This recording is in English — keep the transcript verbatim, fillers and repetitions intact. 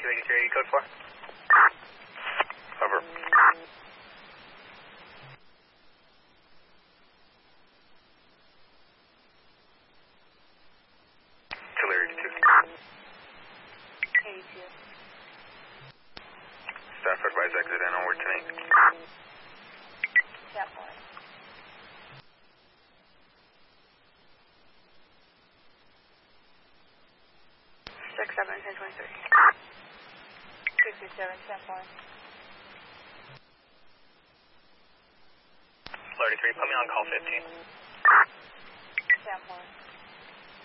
two eighty-three, code four. Over. Tulare eighty-two. eighty-two. Staff advise exit and onward tonight. Step one. Six seven ten twenty three. Sixty seven ten one. Florida three, put me on call fifteen. Step one.